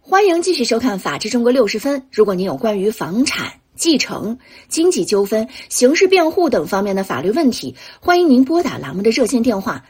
欢迎继续收看《法治中国60分》。如果您有关于房产、继承、经济纠纷、刑事辩护等方面的法律问题，欢迎您拨打栏目的热线电话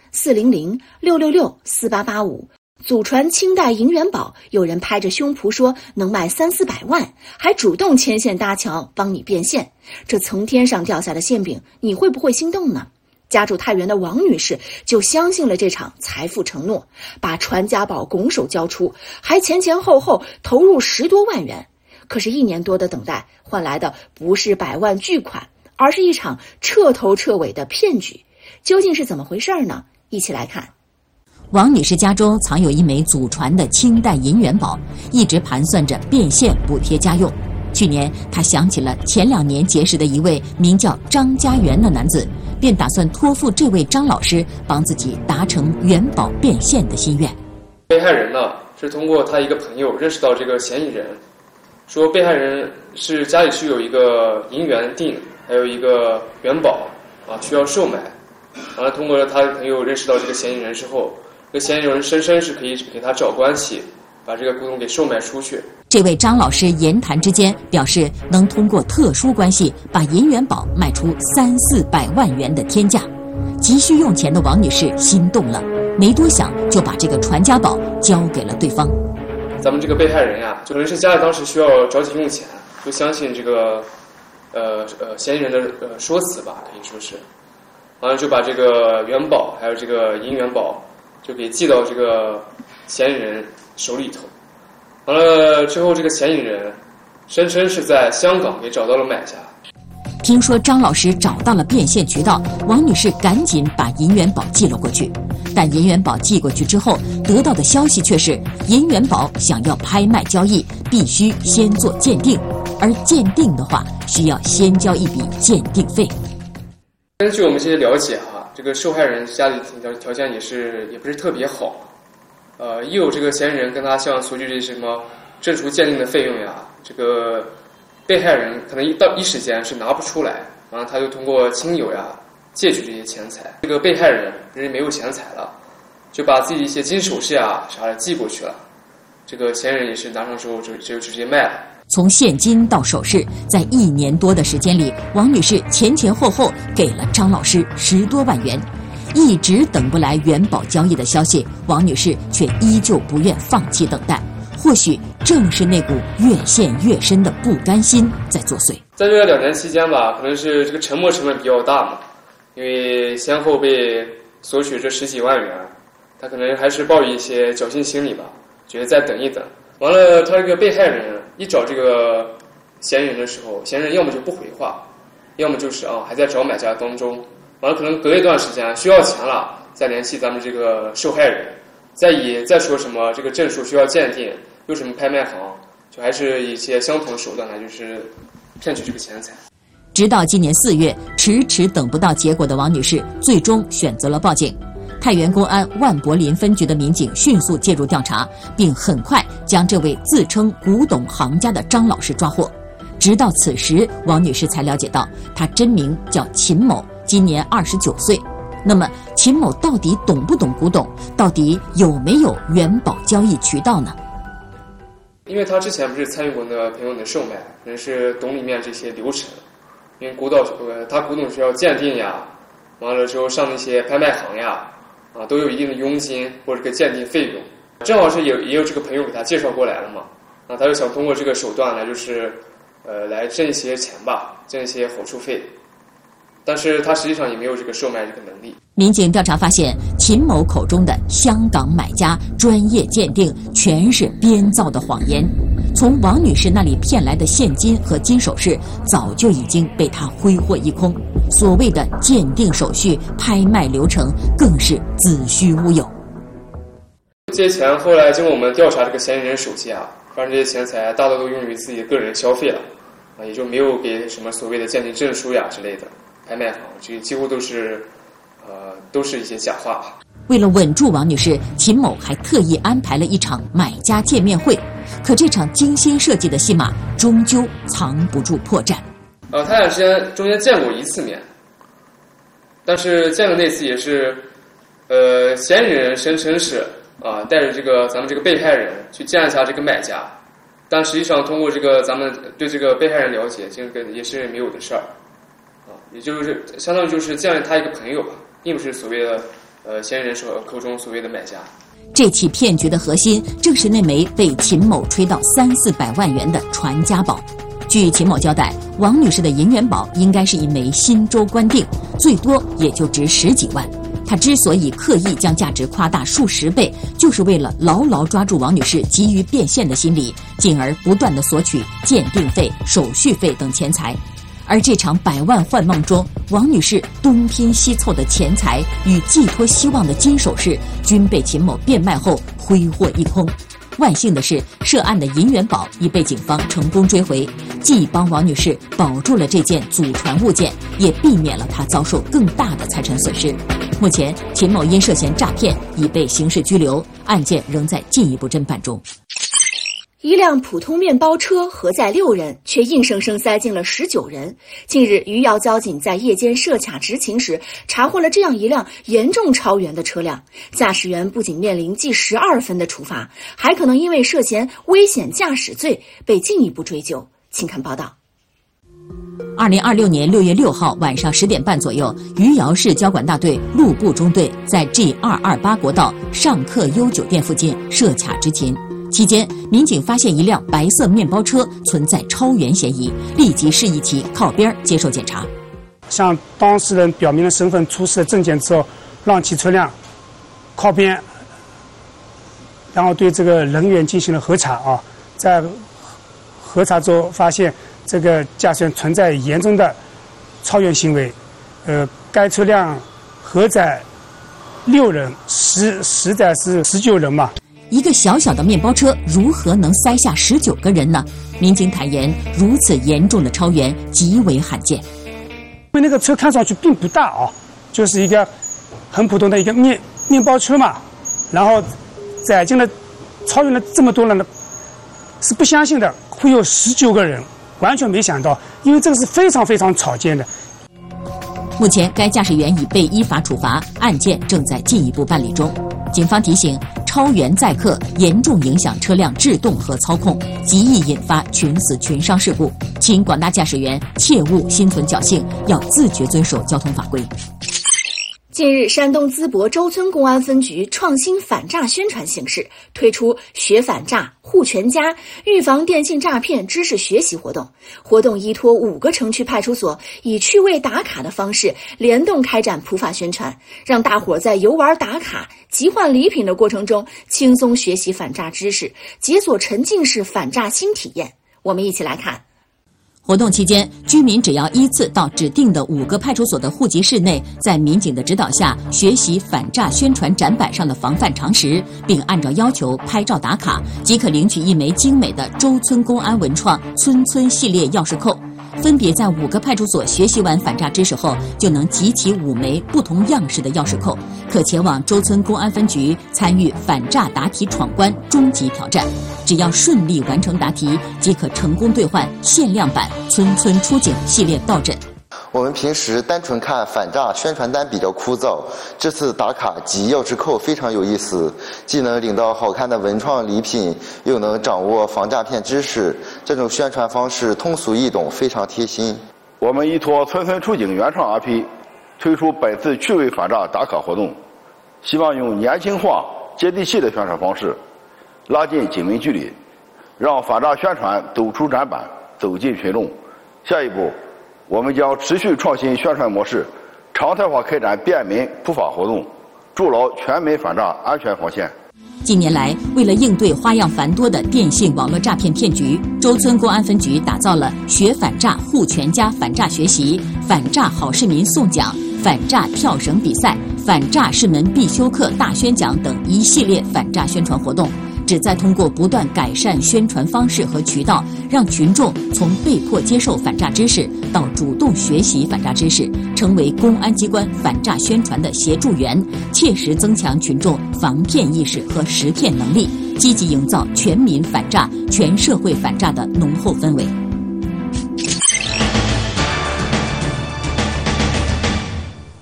400-666-4885。祖传清代银元宝，有人拍着胸脯说能卖300-400万，还主动牵线搭桥帮你变现。这从天上掉下的馅饼，你会不会心动呢？家住太原的王女士就相信了这场财富承诺，把传家宝拱手交出，还前前后后投入10多万元。可是1年多的等待换来的不是百万巨款，而是一场彻头彻尾的骗局。究竟是怎么回事呢？一起来看。 王女士家中藏有一枚祖传的清代银元宝，一直盘算着变现补贴家用。去年她想起了前2年结识的一位名叫张家元的男子，便打算托付这位张老师帮自己达成元宝变现的心愿。 被害人呢是通过他一个朋友认识到这个嫌疑人，说被害人是家里是有一个银元锭，还有一个元宝需要售卖。完了通过他的朋友认识到这个嫌疑人之后，这个嫌疑人声称是可以给他找关系，把这个古董给售卖出去。 这位张老师言谈之间表示，能通过特殊关系把银元宝卖出300-400万元的天价。急需用钱的王女士心动了，没多想就把这个传家宝交给了对方。 咱们这个被害人呀，就可能是家里当时需要着急用钱，就相信这个嫌疑人的说辞吧，可以说是，完了就把这个元宝还有这个银元宝就给寄到这个嫌疑人手里头。完了之后，这个嫌疑人声称是在香港给找到了买家。 听说张老师找到了变现渠道，王女士赶紧把银元宝寄了过去。但银元宝寄过去之后，得到的消息却是银元宝想要拍卖交易，必须先做鉴定，而鉴定的话需要先交一笔鉴定费。 根据我们这些了解这个受害人家里条件也不是特别好。一有这个嫌疑人跟他向索取这些什么证书鉴定的费用呀，这个被害人可能一时间是拿不出来，然后他就通过亲友呀借取这些钱财。这个被害人人没有钱财了，就把自己一些金首饰呀啥的寄过去了。这个嫌疑人也是拿上之后就直接卖了。 从现金到首饰，在1年多的时间里，王女士前前后后给了张老师10多万元。一直等不来元宝交易的消息，王女士却依旧不愿放弃等待。或许正是那股越陷越深的不甘心在作祟。 在这2年期间吧，可能是这个沉没成本比较大嘛，因为先后被索取这10几万元，他可能还是抱有一些侥幸心理吧，觉得再等一等。完了，他这个被害人一找这个嫌疑人的时候，嫌疑人要么就不回话，要么就是还在找买家当中。完了，可能隔一段时间需要钱了，再联系咱们这个受害人，再说什么这个证书需要鉴定，有什么拍卖行，就还是一些相同手段来就是骗取这个钱财。 直到今年4月，迟迟等不到结果的王女士最终选择了报警。太原公安万柏林分局的民警迅速介入调查，并很快将这位自称古董行家的张老师抓获。直到此时，王女士才了解到她真名叫秦某，今年29岁。那么秦某到底懂不懂古董？到底有没有元宝交易渠道呢？ 因为他之前不是参与过那个朋友的售卖，可能是懂里面这些流程。因为他古董需要鉴定呀，完了之后上那些拍卖行呀，都有一定的佣金或者这个鉴定费用。正好是也有这个朋友给他介绍过来了嘛，他就想通过这个手段来就是来挣一些钱吧，挣一些好处费。但是他实际上也没有这个售卖这个能力。 民警调查发现，秦某口中的香港买家、专业鉴定全是编造的谎言。从王女士那里骗来的现金和金首饰，早就已经被他挥霍一空。所谓的鉴定手续、拍卖流程，更是子虚乌有。 这些钱后来经过我们调查这个嫌疑人手机发现这些钱财大多都用于自己的个人消费了，也就没有给什么所谓的鉴定证书呀之类的。拍卖行这几乎都是一些假话。 为了稳住王女士，秦某还特意安排了一场买家见面会。可这场精心设计的戏码终究藏不住破绽。 他俩之间中间见过1次面，但是见的那次也是，嫌疑人声称是带着咱们这个被害人去见一下这个买家，但实际上通过咱们对这个被害人了解，这个也是没有的事儿，也就是相当于就是见了他一个朋友吧，并不是所谓的嫌疑人口中所谓的买家。 这起骗局的核心正是那枚被秦某吹到300-400万元的传家宝。据秦某交代，王女士的银元宝应该是一枚新州官定，最多也就值10几万。他之所以刻意将价值夸大数十倍，就是为了牢牢抓住王女士急于变现的心理，进而不断地索取鉴定费、手续费等钱财。而这场100万幻梦中，王女士东拼西凑的钱财与寄托希望的金首饰，均被秦某变卖后挥霍一空。万幸的是，涉案的银元宝已被警方成功追回，既帮王女士保住了这件祖传物件，也避免了她遭受更大的财产损失。目前，秦某因涉嫌诈骗已被刑事拘留，案件仍在进一步侦办中。 一辆普通面包车核载6人，却硬生生塞进了19人。近日，余姚交警在夜间设卡执勤时，查获了这样一辆严重超员的车辆，驾驶员不仅面临记12分的处罚，还可能因为涉嫌危险驾驶罪被进一步追究。请看报道。 2026年6月6号晚上10点半左右，余姚市交管大队路部中队在 G228 国道上客优酒店附近设卡执勤。期间，民警发现一辆白色面包车存在超员嫌疑，立即示意其靠边接受检查。 向当事人表明了身份、出示了证件之后，让其车辆靠边，然后对这个人员进行了核查啊。在核查之后，发现这个驾驶员存在严重的超员行为，该车辆核载6人，实载是19人嘛。 一个小小的面包车如何能塞下19个人呢？民警坦言，如此严重的超员极为罕见。因为那个车看上去并不大啊，就是一个很普通的一个面包车嘛，然后载进了超员了这么多人呢，是不相信的，会有19个人，完全没想到，因为这个是非常非常少见的。 目前，该驾驶员已被依法处罚，案件正在进一步办理中。警方提醒，超员载客严重影响车辆制动和操控，极易引发群死群伤事故，请广大驾驶员切勿心存侥幸，要自觉遵守交通法规。 近日，山东淄博周村公安分局创新反诈宣传形式，推出学反诈、护全家、预防电信诈骗知识学习活动。活动依托5个城区派出所，以趣味打卡的方式联动开展普法宣传，让大伙在游玩打卡、集换礼品的过程中轻松学习反诈知识，解锁沉浸式反诈新体验。我们一起来看。 活动期间，居民只要依次到指定的5个派出所的户籍室内，在民警的指导下学习反诈宣传展板上的防范常识，并按照要求拍照打卡，即可领取一枚精美的周村公安文创村村系列钥匙扣。分别在5个派出所学习完反诈知识后，就能集齐5枚不同样式的钥匙扣，可前往周村公安分局参与反诈答题闯关终极挑战。只要顺利完成答题，即可成功兑换限量版村村出警系列倒枕。 我们平时单纯看反诈宣传单比较枯燥，这次打卡集钥匙扣非常有意思，既能领到好看的文创礼品，又能掌握防诈骗知识，这种宣传方式通俗易懂，非常贴心。 我们依托村村出警原创 RP， 推出本次趣味反诈打卡活动，希望用年轻化、接地气的宣传方式，拉近警民距离，让反诈宣传走出展板，走进群众。下一步，我们将持续创新宣传模式，常态化开展便民普法活动，筑牢全民反诈安全防线。 近年来，为了应对花样繁多的电信网络诈骗骗局，周村公安分局打造了学反诈护全家反诈学习、反诈好市民送奖、反诈跳绳比赛、反诈是门必修课大宣讲等一系列反诈宣传活动，旨在通过不断改善宣传方式和渠道，让群众从被迫接受反诈知识到主动学习反诈知识，成为公安机关反诈宣传的协助员，切实增强群众防骗意识和识骗能力，积极营造全民反诈、全社会反诈的浓厚氛围。 欢迎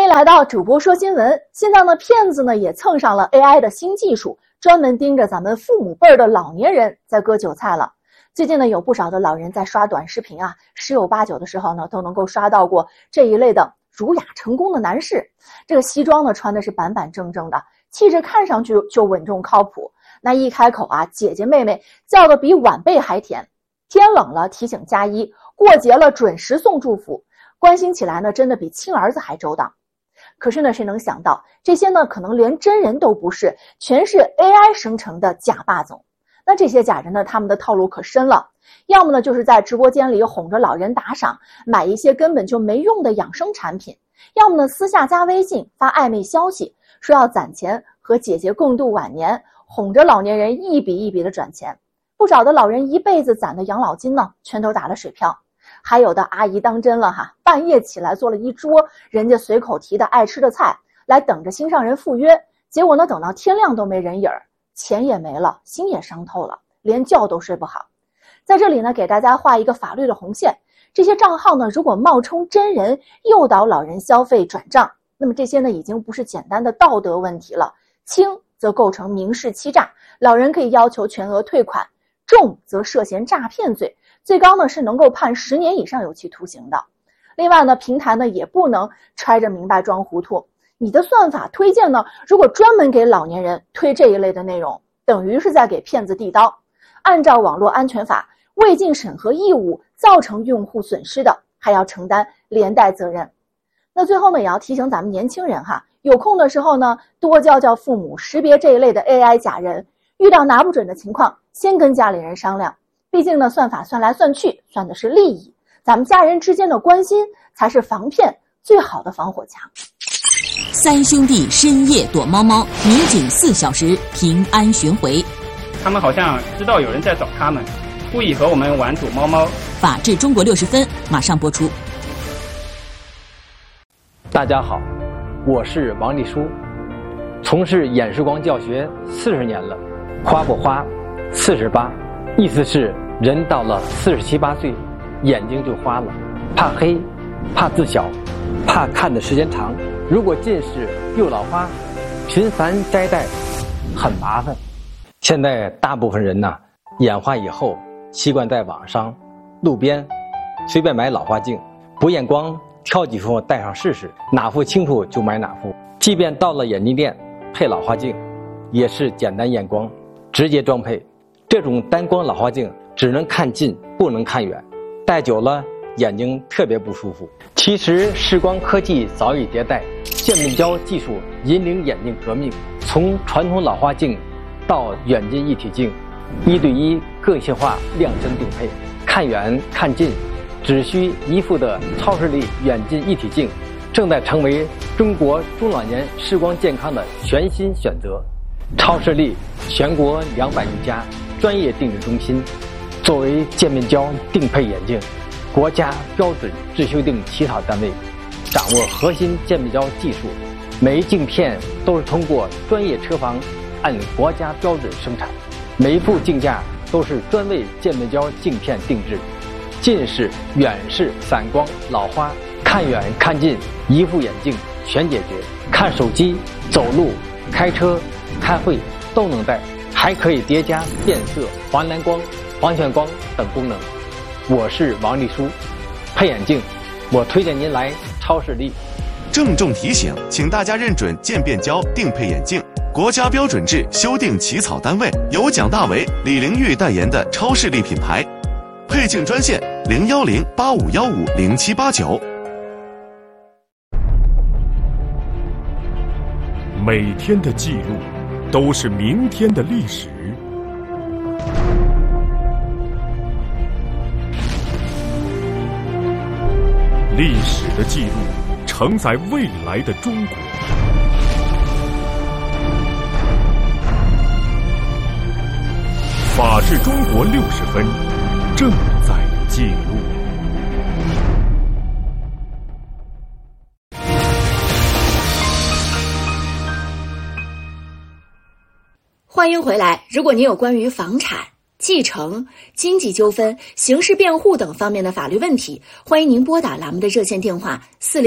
来到主播说新闻。现在呢，骗子呢也蹭上了 AI 的新技术，专门盯着咱们父母辈儿的老年人在割韭菜了。最近呢，有不少的老人在刷短视频啊，十有八九的时候呢，都能够刷到过这一类的儒雅成功的男士。这个西装呢穿的是板板正正的，气质看上去就稳重靠谱。那一开口啊，姐姐妹妹叫的比晚辈还甜。天冷了提醒加衣，过节了准时送祝福，关心起来呢，真的比亲儿子还周到。可是呢，谁能想到这些呢，可能连真人都不是，全是 AI 生成的假霸总。那这些假人呢，他们的套路可深了，要么呢就是在直播间里哄着老人打赏，买一些根本就没用的养生产品，要么呢私下加微信发暧昧消息，说要攒钱和姐姐共度晚年，哄着老年人一笔一笔的转钱。不少的老人一辈子攒的养老金呢，全都打了水漂。还有的阿姨当真了哈，半夜起来做了一桌人家随口提的爱吃的菜，来等着心上人赴约，结果呢等到天亮都没人影儿，钱也没了，心也伤透了，连觉都睡不好。在这里呢，给大家画一个法律的红线，这些账号呢，如果冒充真人诱导老人消费转账，那么这些呢已经不是简单的道德问题了，轻则构成民事欺诈，老人可以要求全额退款，重则涉嫌诈骗罪，最高呢是能够判10年以上有期徒刑的。另外呢，平台呢也不能揣着明白装糊涂，你的算法推荐呢，如果专门给老年人推这一类的内容，等于是在给骗子递刀。按照网络安全法，未尽审核义务造成用户损失的，还要承担连带责任。那最后呢，也要提醒咱们年轻人哈，有空的时候呢，多教教父母识别这一类的 AI 假人，遇到拿不准的情况，先跟家里人商量。毕竟呢，算法算来算去，算的是利益，咱们家人之间的关心才是防骗最好的防火墙。 三兄弟深夜躲猫猫，民警4小时平安寻回。 他们好像知道有人在找他们，故意和我们玩躲猫猫。 法治中国60分马上播出。 大家好，我是王立书，从事演示光教学40年了。花不花48，意思是人到了47、8岁，眼睛就花了，怕黑，怕字小，怕看的时间长。如果近视又老花，频繁摘戴很麻烦。现在大部分人呢，眼花以后习惯在网上、路边随便买老花镜，不验光挑几副戴上试试，哪副清楚就买哪副。即便到了眼镜店配老花镜，也是简单验光直接装配。这种单光老花镜只能看近不能看远，戴久了眼睛特别不舒服。其实视光科技早已迭代，渐变焦技术引领眼镜革命，从传统老花镜到远近一体镜，1对1个性化量身定配，看远看近只需一副的超视力远近一体镜，正在成为中国中老年视光健康的全新选择。超视力全国200余家专业定制中心，作为渐变焦定配眼镜国家标准制修订起草单位，掌握核心渐变焦技术，每一镜片都是通过专业车房按国家标准生产，每一副镜架都是专为渐变焦镜片定制。近视、远视、散光、老花，看远看近一副眼镜全解决。看手机、走路、开车、开会都能戴，还可以叠加变色、黄蓝光、黄炫光等功能。我是王立书，配眼镜我推荐您来超视力。 郑重提醒，请大家认准渐变焦定配眼镜国家标准制修订起草单位，由蒋大为、李玲玉代言的超视力品牌。配镜专线010-8515-0789。 每天的记录都是明天的历史。历史的记录承载未来的中国。法治中国60分正在记录。 欢迎回来。如果您有关于房产、 继承、经济纠纷、刑事辩护等方面的法律问题，欢迎您拨打栏目的热线电话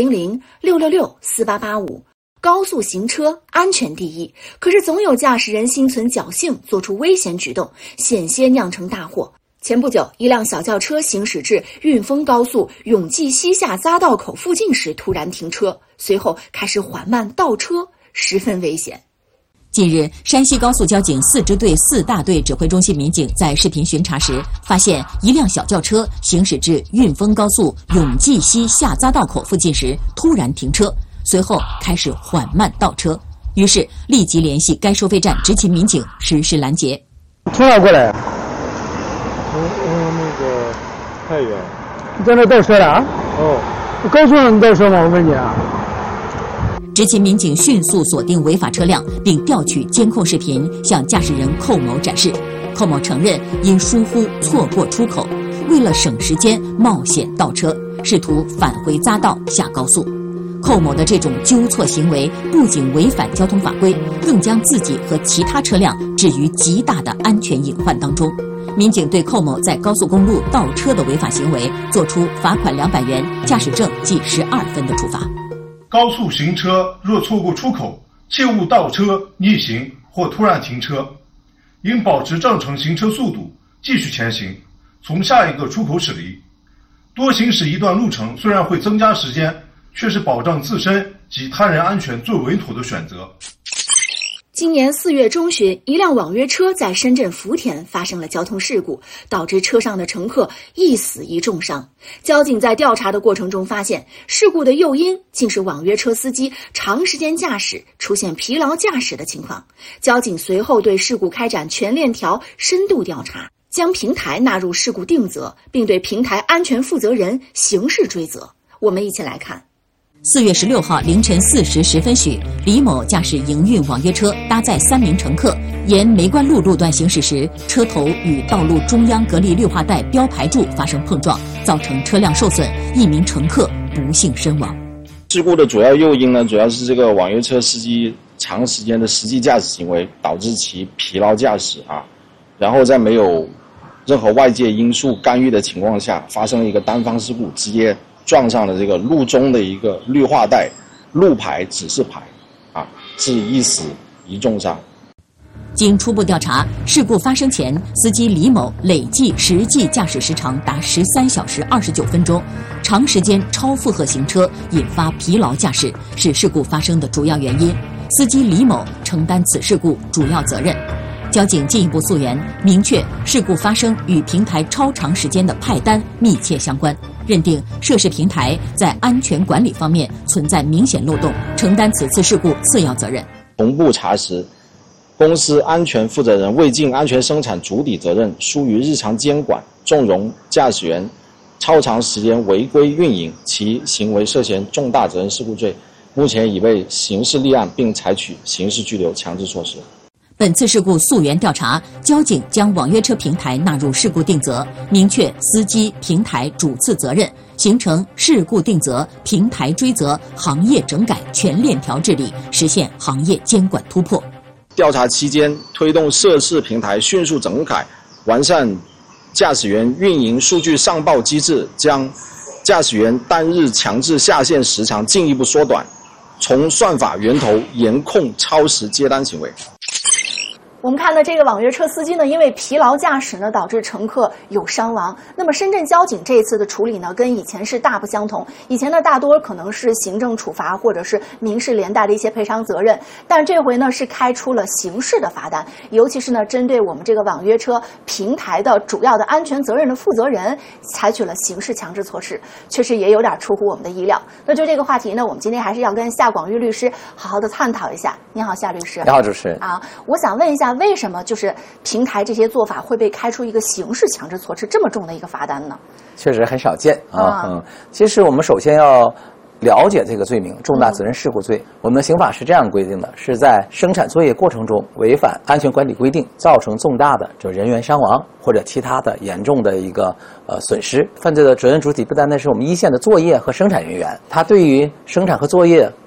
400-666-4885。高速行车安全第一，可是总有驾驶人心存侥幸，做出危险举动，险些酿成大祸。前不久，一辆小轿车行驶至运丰高速永济西下匝道口附近时突然停车，随后开始缓慢倒车，十分危险。 近日，山西高速交警4支队4大队指挥中心民警在视频巡查时，发现一辆小轿车行驶至运丰高速永济西下匝道口附近时突然停车，随后开始缓慢倒车，于是立即联系该收费站执勤民警实施拦截。 从哪过来啊？ 从那个太原。 你在那倒车了啊？ 哦。 高速上你倒车吗？我问你啊。 执勤民警迅速锁定违法车辆，并调取监控视频向驾驶人寇某展示。寇某承认因疏忽错过出口，为了省时间冒险倒车，试图返回匝道下高速。寇某的这种纠错行为不仅违反交通法规，更将自己和其他车辆置于极大的安全隐患当中。民警对寇某在高速公路倒车的违法行为作出罚款200元、驾驶证记12分的处罚。 高速行车若错过出口，切勿倒车、逆行或突然停车，应保持正常行车速度，继续前行，从下一个出口驶离。多行驶一段路程虽然会增加时间，却是保障自身及他人安全最稳妥的选择。 今年4月中旬，一辆网约车在深圳福田发生了交通事故，导致车上的乘客1死1重伤。交警在调查的过程中发现，事故的诱因竟是网约车司机长时间驾驶出现疲劳驾驶的情况。交警随后对事故开展全链条深度调查，将平台纳入事故定责，并对平台安全负责人刑事追责。我们一起来看。 4月16号凌晨4时10分许，李某驾驶营运网约车搭载3名乘客沿梅关路路段行驶时，车头与道路中央隔离绿化带标牌柱发生碰撞，造成车辆受损，1名乘客不幸身亡。 事故的主要诱因呢，主要是这个网约车司机长时间的实际驾驶行为导致其疲劳驾驶然后在没有任何外界因素干预的情况下，发生了一个单方事故，直接撞上了这个路中的一个绿化带路牌指示牌致1死1重伤。 经初步调查，事故发生前，司机李某累计实际驾驶时长达13小时29分钟，长时间超负荷行车引发疲劳驾驶是事故发生的主要原因，司机李某承担此事故主要责任。交警进一步溯源，明确事故发生与平台超长时间的派单密切相关，认定涉事平台在安全管理方面存在明显漏洞，承担此次事故次要责任。 同步查实，公司安全负责人未尽安全生产主体责任，疏于日常监管，纵容驾驶员超长时间违规运营，其行为涉嫌重大责任事故罪，目前已被刑事立案，并采取刑事拘留强制措施。 本次事故溯源调查，交警将网约车平台纳入事故定责，明确司机、平台主次责任，形成事故定责、平台追责、行业整改全链条治理，实现行业监管突破。 调查期间，推动涉事平台迅速整改，完善驾驶员运营数据上报机制，将驾驶员单日强制下线时长进一步缩短，从算法源头严控超时接单行为。 我们看到这个网约车司机呢，因为疲劳驾驶呢，导致乘客有伤亡。那么深圳交警这一次的处理呢，跟以前是大不相同。以前呢，大多可能是行政处罚或者是民事连带的一些赔偿责任，但这回呢是开出了刑事的罚单，尤其是呢针对我们这个网约车平台的主要的安全责任的负责人，采取了刑事强制措施，确实也有点出乎我们的意料。那就这个话题呢，我们今天还是要跟夏广玉律师好好的探讨一下。你好，夏律师。 你好，主持人。 我想问一下，为什么就是平台这些做法会被开出一个刑事强制措施这么重的一个罚单呢？ 确实很少见其实我们首先要了解这个罪名，重大责任事故罪。我们的刑法是这样规定的，是在生产作业过程中违反安全管理规定，造成重大的人员伤亡或者其他的严重的一个损失。犯罪的责任主体不单单是我们一线的作业和生产人员，它对于生产和作业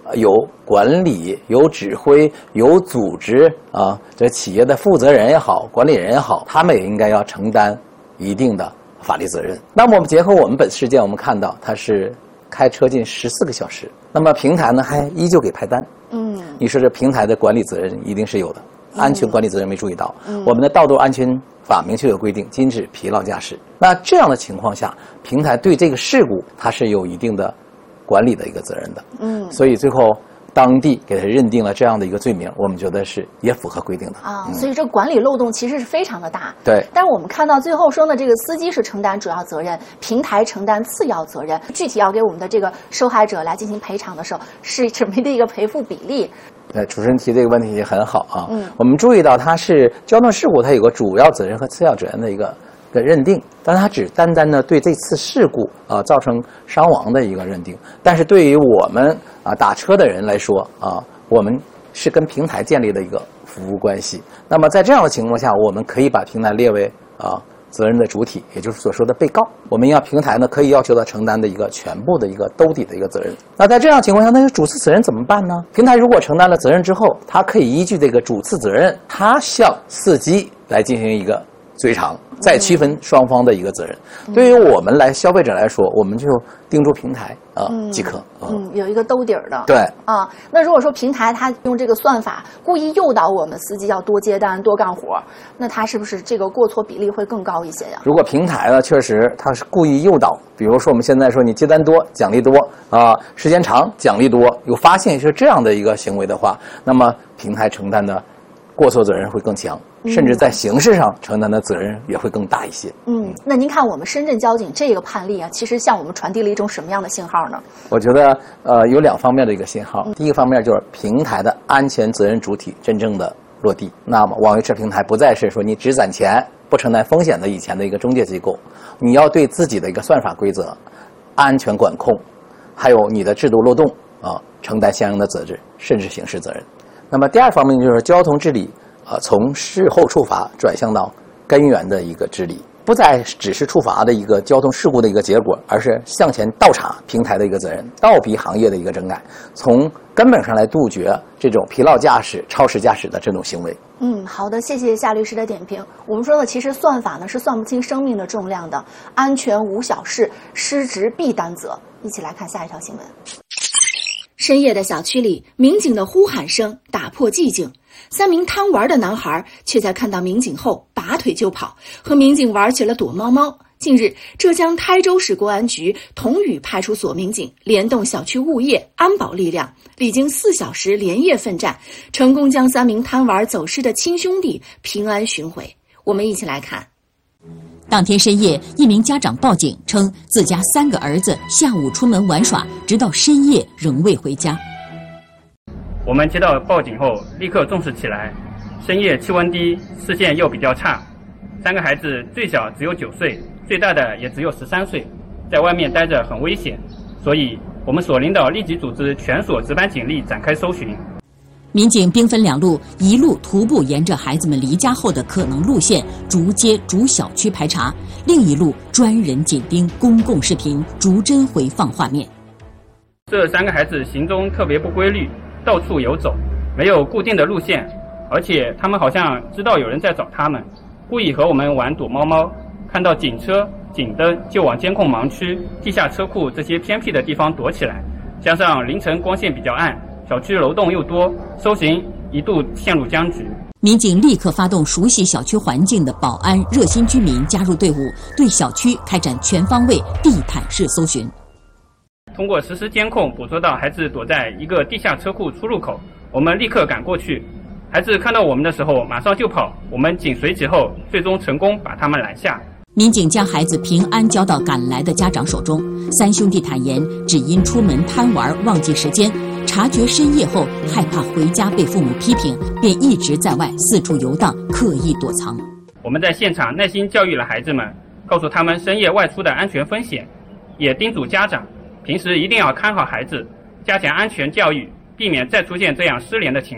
有管理、有指挥、有组织啊，这企业的负责人也好，管理人也好，他们也应该要承担一定的法律责任。那么我们结合我们本事件，我们看到它是开车近14个小时，那么平台呢还依旧给派单。你说这平台的管理责任一定是有的，安全管理责任没注意到。我们的道路安全法明确有规定，禁止疲劳驾驶。那这样的情况下，平台对这个事故它是有一定的管理的一个责任的。所以最后当地给他认定了这样的一个罪名，我们觉得是也符合规定的啊。所以这个管理漏洞其实是非常的大。 对。 但是我们看到最后说呢，这个司机是承担主要责任，平台承担次要责任。具体要给我们的这个受害者来进行赔偿的时候，是什么的一个赔付比例？ 主持人提这个问题很好啊。我们注意到它是交通事故，它有个主要责任和次要责任的一个认定，但它只单单的对这次事故造成伤亡的一个认定。但是对于我们打车的人来说我们是跟平台建立的一个服务关系。那么在这样的情况下，我们可以把平台列为责任的主体，也就是所说的被告。我们要平台呢可以要求他承担的一个全部的一个兜底的一个责任。那在这样情况下，那个主次责任怎么办呢？平台如果承担了责任之后，他可以依据这个主次责任，他向司机来进行一个追偿，再区分双方的一个责任。对于我们消费者来说，我们就盯住平台即可。 有一个兜底儿的。 对啊，那如果说平台它用这个算法故意诱导我们司机要多接单、多干活，那它是不是这个过错比例会更高一些呀？ 如果平台呢确实它是故意诱导，比如说我们现在说你接单多奖励多时间长奖励多，有发现是这样的一个行为的话，那么平台承担的过错责任会更强，甚至在刑事上承担的责任也会更大一些。 那您看我们深圳交警这个判例其实向我们传递了一种什么样的信号呢？ 我觉得有2方面的一个信号。第一个方面就是平台的安全责任主体真正的落地。那么网约车平台不再是说你只攒钱不承担风险的以前的一个中介机构，你要对自己的一个算法规则、安全管控，还有你的制度漏洞承担相应的责任，甚至刑事责任。那么第2方面就是交通治理从事后处罚转向到根源的一个治理，不再只是处罚的一个交通事故的一个结果，而是向前倒查平台的一个责任，倒逼行业的一个整改，从根本上来杜绝这种疲劳驾驶、超时驾驶的这种行为。 好的，谢谢夏律师的点评。我们说的其实算法呢是算不清生命的重量的，安全无小事，失职必担责。一起来看下一条新闻。深夜的小区里，民警的呼喊声打破寂静。3名贪玩的男孩却在看到民警后拔腿就跑，和民警玩起了躲猫猫。近日，浙江台州市公安局桐屿派出所民警联动小区物业、安保力量，历经4小时连夜奋战，成功将3名贪玩走失的亲兄弟平安寻回。我们一起来看。 当天深夜，一名家长报警称，自家3个儿子下午出门玩耍，直到深夜仍未回家。 我们接到报警后，立刻重视起来。深夜气温低，视线又比较差，3个孩子最小只有9岁，最大的也只有13岁，在外面待着很危险，所以我们所领导立即组织全所值班警力展开搜寻。 民警兵分2路，一路徒步沿着孩子们离家后的可能路线，逐街逐小区排查；另一路专人紧盯公共视频，逐帧回放画面。 这3个孩子行踪特别不规律，到处游走，没有固定的路线，而且他们好像知道有人在找他们，故意和我们玩躲猫猫，看到警车、警灯就往监控盲区、地下车库这些偏僻的地方躲起来，加上凌晨光线比较暗，小区楼栋又多，搜寻一度陷入僵局。 民警立刻发动熟悉小区环境的保安、热心居民加入队伍，对小区开展全方位地毯式搜寻。 通过实时监控捕捉到孩子躲在一个地下车库出入口，我们立刻赶过去。孩子看到我们的时候马上就跑，我们紧随其后，最终成功把他们拦下。 民警将孩子平安交到赶来的家长手中。3兄弟坦言，只因出门贪玩忘记时间，察觉深夜后害怕回家被父母批评，便一直在外四处游荡，刻意躲藏。 我们在现场耐心教育了孩子们，告诉他们深夜外出的安全风险，也叮嘱家长平时一定要看好孩子，加强安全教育，避免再出现这样失联的情况。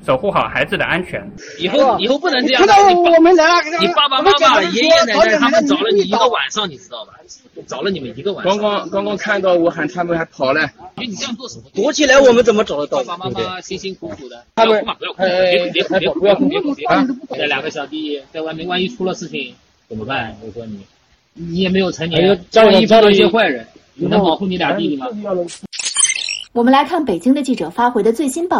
守护好孩子的安全。 以后不能这样。看到我们来了，你爸爸妈妈、爷爷奶奶他们找了你一个晚上，你知道吧？找了你们一个晚上。 刚刚看到我喊他们还跑了。 你这样做什么？躲起来我们怎么找得到？ 爸爸妈妈辛辛苦苦的。 他们不要哭，不要哭。这两个小弟在外面，万一出了事情怎么办？我说你也没有成年，万一碰到一些坏人，你能保护你俩弟弟吗？ 我们来看北京的记者发回的最新报道。